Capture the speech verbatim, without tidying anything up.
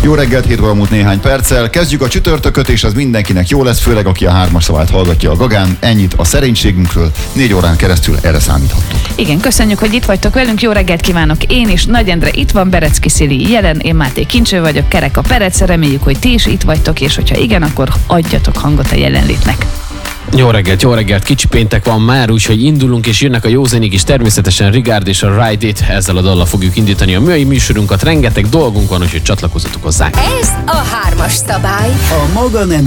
Jó reggelt, hét óra múlt néhány perccel. Kezdjük a csütörtököt, és az mindenkinek jó lesz, főleg aki a hármas szabályt hallgatja a Gagán. Ennyit a szerénységünkről, négy órán keresztül erre számíthattok. Igen, köszönjük, hogy itt vagytok velünk, jó reggelt kívánok én is. Nagy Endre itt van, Berecki Szili jelen, én Máté Kincső vagyok, Kerek a Perec, reméljük, hogy ti is itt vagytok, és hogyha igen, akkor adjatok hangot a jelenlétnek. Jó reggelt, jó reggelt, kicsi péntek van már, úgyhogy indulunk, és jönnek a jó zenék is, természetesen Rigard és a Ride It, ezzel a dallal fogjuk indítani a mai műsorunkat, rengeteg dolgunk van, úgyhogy csatlakozzatok hozzánk. Ez a hármas szabály. A maga nem